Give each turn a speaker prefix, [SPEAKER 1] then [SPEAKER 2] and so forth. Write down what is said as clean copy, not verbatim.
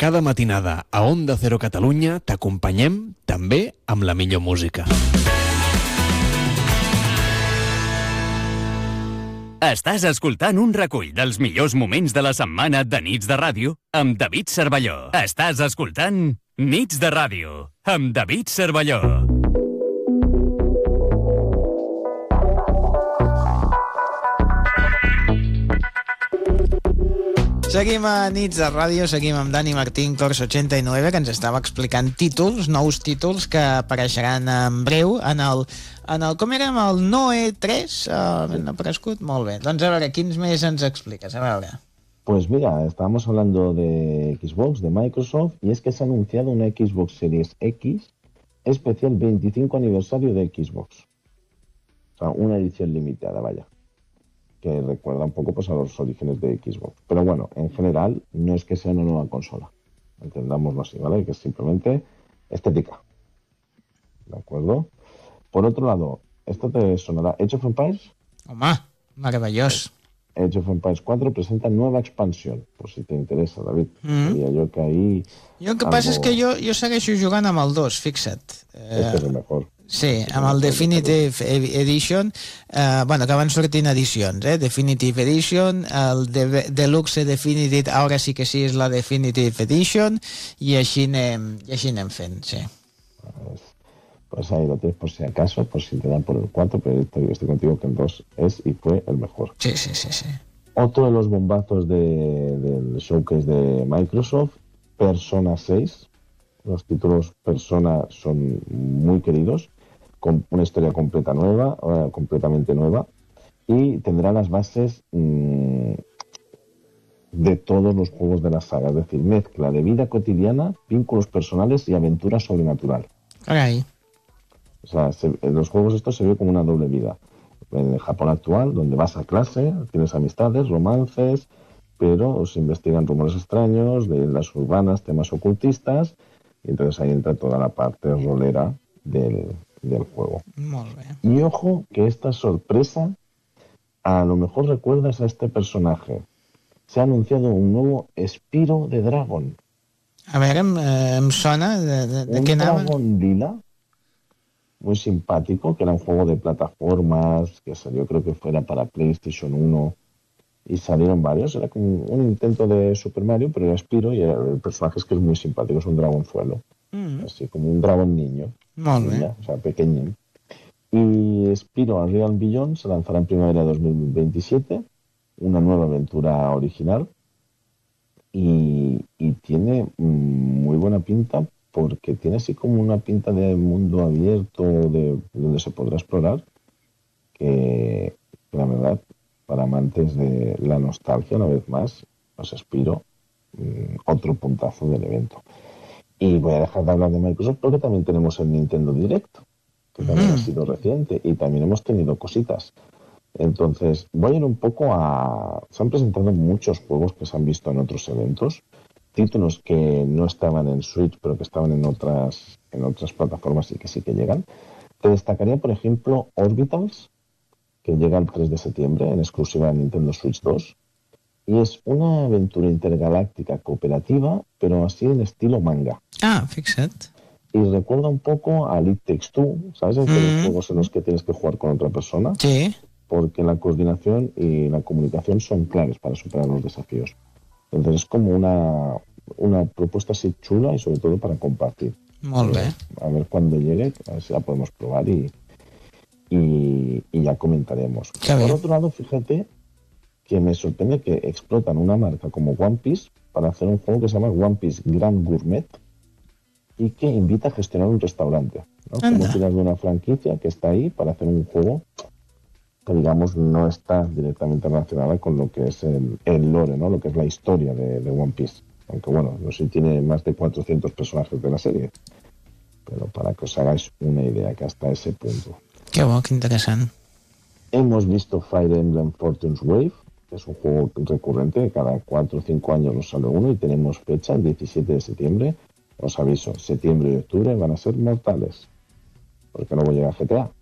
[SPEAKER 1] Cada matinada a Onda Cero Catalunya t'acompanyem també amb la millor música.
[SPEAKER 2] Estàs escoltant un recull dels millors moments de la setmana de Nits de Ràdio amb David Cervelló. Estàs escoltant Nits de Ràdio amb David Cervelló.
[SPEAKER 3] Seguim a Nits de Ràdio, seguim amb Dani Martín, Cors 89, que ens estava explicant títols, nous títols que apareixeran en breu en el com érem, el Noe 3, ha aparegut? Molt bé. Doncs a veure, quins més ens expliques? A veure.
[SPEAKER 4] Pues mira, estábamos hablando de Xbox, de Microsoft, y es que se ha anunciado una Xbox Series X especial 25 aniversario de Xbox. O sea, una edición limitada, vaya. Que recuerda un poco pues a los orígenes de Xbox. Pero bueno, en general no es que sea una nueva consola, entendámoslo así, ¿vale? Que es simplemente estética, ¿de acuerdo? Por otro lado, esto te sonará. Age of Empires.
[SPEAKER 3] Home, meravellós.
[SPEAKER 4] Age of Empires 4 presenta nueva expansión, por si te interesa, David. Diria jo que ahí...
[SPEAKER 3] Jo el que passa és que jo segueixo jugant amb el 2, fixa't.
[SPEAKER 4] Este és el mejor.
[SPEAKER 3] Sí, amb el Definitive Edition, bueno, que van sortint edicions, Definitive Edition, el Deluxe Definitive, ara sí que sí és la Definitive Edition, i així anem fent, sí.
[SPEAKER 4] Pues ahí lo tienes por si acaso, por si te dan por el 4, pero estoy contigo que el 2 es y fue el mejor.
[SPEAKER 3] Sí.
[SPEAKER 4] Otro de los bombazos del showcase de Microsoft, Persona 6. Los títulos Persona son muy queridos, con una historia completamente nueva, y tendrá las bases de todos los juegos de la saga, es decir, mezcla de vida cotidiana, vínculos personales y aventura sobrenatural.
[SPEAKER 3] Caray.
[SPEAKER 4] O sea, en los juegos esto se ve como una doble vida. En el Japón actual, donde vas a clase, tienes amistades, romances, pero se investigan rumores extraños de las urbanas, temas ocultistas, y entonces ahí entra toda la parte rolera del juego.
[SPEAKER 3] Molt bé.
[SPEAKER 4] Y ojo que esta sorpresa, a lo mejor recuerdas a este personaje. Se ha anunciado un nuevo Spyro the Dragon.
[SPEAKER 3] A veure, em sona de què anava?
[SPEAKER 4] Un dragón lila, muy simpático, que era un juego de plataformas, que salió, creo que fuera para PlayStation 1, y salieron varios. Era como un intento de Super Mario, pero era Spyro, y el personaje es que es muy simpático, es un dragonzuelo. Así como un dragón niño.
[SPEAKER 3] Molt bé.
[SPEAKER 4] O sea, pequeño. Y Spyro Unreal Beyond se lanzará en primavera de 2027, una nueva aventura original, y tiene muy buena pinta, porque tiene así como una pinta de mundo abierto donde se podrá explorar, que la verdad, para amantes de la nostalgia, una vez más, os Spyro, otro puntazo del evento. Y voy a dejar de hablar de Microsoft porque también tenemos el Nintendo Direct, que también ha sido reciente, y también hemos tenido cositas. Entonces, voy a ir un poco se han presentado muchos juegos que se han visto en otros eventos, títulos que no estaban en Switch, pero que estaban en otras plataformas y que sí que llegan. Te destacaría, por ejemplo, Orbitals, que llega el 3 de septiembre en exclusiva de Nintendo Switch 2. Y es una aventura intergaláctica cooperativa, pero así en estilo manga.
[SPEAKER 3] Ah, fixa't.
[SPEAKER 4] Y recuerda un poco a It Takes Two, ¿sabes? Los juegos en los que tienes que jugar con otra persona.
[SPEAKER 3] Sí.
[SPEAKER 4] Porque la coordinación y la comunicación son claves para superar los desafíos. Entonces es como una propuesta así chula y sobre todo para compartir.
[SPEAKER 3] Molt bé.
[SPEAKER 4] A ver cuando llegue, a ver si la podemos probar y ya comentaremos. Por otro lado, fíjate que me sorprende que explotan una marca como One Piece para hacer un juego que se llama One Piece Grand Gourmet y que invita a gestionar un restaurante, ¿no? Como tiras de una franquicia que está ahí para hacer un juego que, digamos, no está directamente relacionada con lo que es el lore, ¿no? Lo que es la historia de One Piece. Aunque, bueno, no sé si tiene más de 400 personajes de la serie, pero para que os hagáis una idea que hasta ese punto.
[SPEAKER 3] Qué bo, qué interesante.
[SPEAKER 4] Hemos visto Fire Emblem Fortune's Wave, que es un juego recurrente, cada 4 o 5 años nos sale uno, y tenemos fecha, el 17 de septiembre. Os aviso, septiembre y octubre van a ser mortales, porque luego llega GTA.